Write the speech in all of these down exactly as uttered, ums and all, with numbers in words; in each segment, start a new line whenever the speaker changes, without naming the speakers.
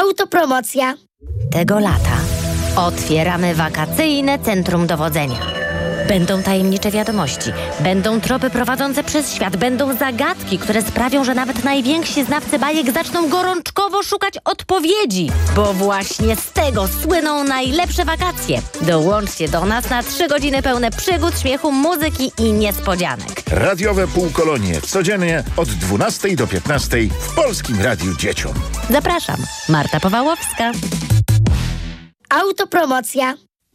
Autopromocja.
Tego lata otwieramy wakacyjne centrum dowodzenia. Będą tajemnicze wiadomości, będą tropy prowadzące przez świat, będą zagadki, które sprawią, że nawet najwięksi znawcy bajek zaczną gorączkowo szukać odpowiedzi, bo właśnie z tego słyną najlepsze wakacje. Dołączcie do nas na trzy godziny pełne przygód, śmiechu, muzyki i niespodzianek.
Radiowe Półkolonie codziennie od dwunastej do piętnastej w Polskim Radiu Dzieciom.
Zapraszam, Marta Powałowska.
Autopromocja.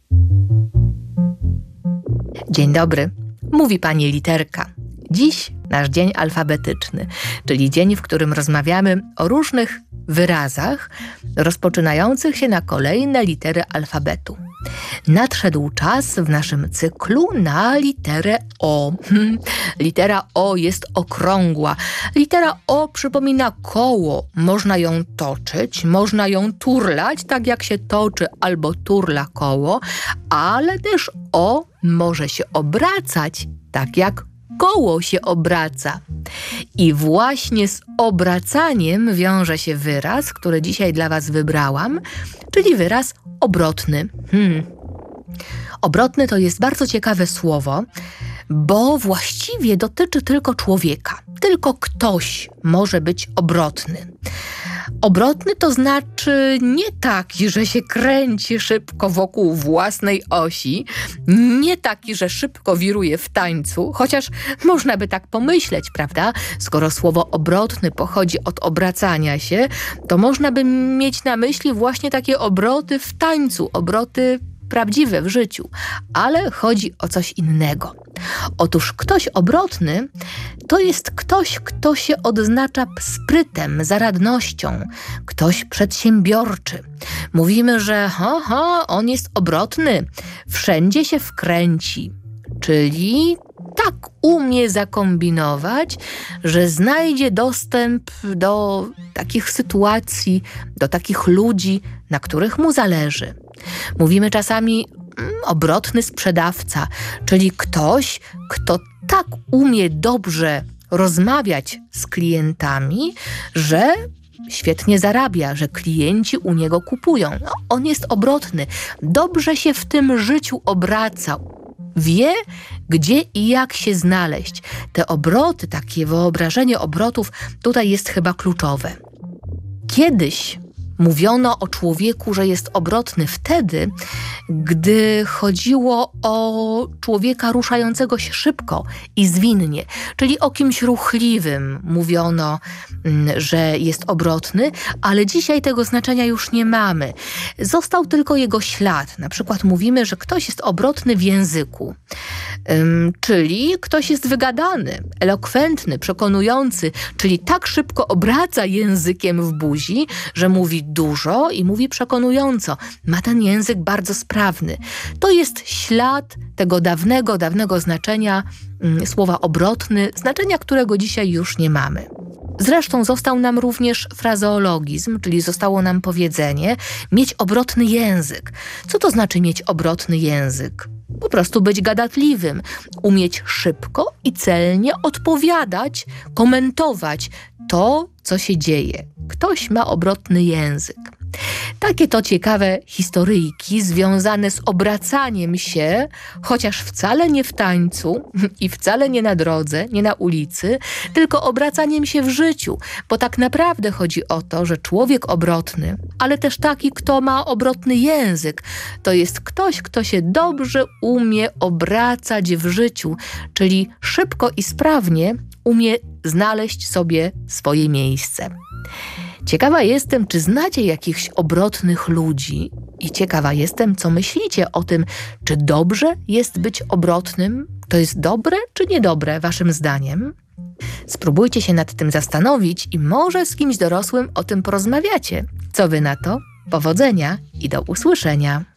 Dzień dobry, mówi pani Literka. Dziś nasz dzień alfabetyczny, czyli dzień, w którym rozmawiamy o różnych wyrazach rozpoczynających się na kolejne litery alfabetu. Nadszedł czas w naszym cyklu na literę O. Hmm. Litera O jest okrągła. Litera O przypomina koło. Można ją toczyć, można ją turlać, tak jak się toczy albo turla koło, ale też O może się obracać, tak jak koło się obraca. I właśnie z obracaniem wiąże się wyraz, który dzisiaj dla was wybrałam, czyli wyraz obrotny. Hmm. Obrotny to jest bardzo ciekawe słowo, bo właściwie dotyczy tylko człowieka. Tylko ktoś może być obrotny. Obrotny to znaczy nie taki, że się kręci szybko wokół własnej osi, nie taki, że szybko wiruje w tańcu, chociaż można by tak pomyśleć, prawda? Skoro słowo obrotny pochodzi od obracania się, to można by mieć na myśli właśnie takie obroty w tańcu, obroty prawdziwe w życiu, ale chodzi o coś innego. Otóż ktoś obrotny to jest ktoś, kto się odznacza sprytem, zaradnością, ktoś przedsiębiorczy. Mówimy, że ho, ho, on jest obrotny, wszędzie się wkręci, czyli tak umie zakombinować, że znajdzie dostęp do takich sytuacji, do takich ludzi, na których mu zależy. Mówimy czasami mm, obrotny sprzedawca, czyli ktoś, kto tak umie dobrze rozmawiać z klientami, że świetnie zarabia, że klienci u niego kupują. No, on jest obrotny, dobrze się w tym życiu obraca. Wie, gdzie i jak się znaleźć. Te obroty, takie wyobrażenie obrotów tutaj jest chyba kluczowe. Kiedyś mówiono o człowieku, że jest obrotny wtedy, gdy chodziło o człowieka ruszającego się szybko i zwinnie, czyli o kimś ruchliwym mówiono, że jest obrotny, ale dzisiaj tego znaczenia już nie mamy. Został tylko jego ślad. Na przykład mówimy, że ktoś jest obrotny w języku, ym, czyli ktoś jest wygadany, elokwentny, przekonujący, czyli tak szybko obraca językiem w buzi, że mówi dużo i mówi przekonująco. Ma ten język bardzo sprawny. To jest ślad tego dawnego, dawnego znaczenia mm, słowa obrotny, znaczenia, którego dzisiaj już nie mamy. Zresztą został nam również frazeologizm, czyli zostało nam powiedzenie mieć obrotny język. Co to znaczy mieć obrotny język? Po prostu być gadatliwym, umieć szybko i celnie odpowiadać, komentować to, co się dzieje. Ktoś ma obrotny język. Takie to ciekawe historyjki związane z obracaniem się, chociaż wcale nie w tańcu i wcale nie na drodze, nie na ulicy, tylko obracaniem się w życiu, bo tak naprawdę chodzi o to, że człowiek obrotny, ale też taki, kto ma obrotny język, to jest ktoś, kto się dobrze umie obracać w życiu, czyli szybko i sprawnie umie znaleźć sobie swoje miejsce. Ciekawa jestem, czy znacie jakichś obrotnych ludzi i ciekawa jestem, co myślicie o tym, czy dobrze jest być obrotnym? To jest dobre czy niedobre waszym zdaniem? Spróbujcie się nad tym zastanowić i może z kimś dorosłym o tym porozmawiacie. Co wy na to? Powodzenia i do usłyszenia.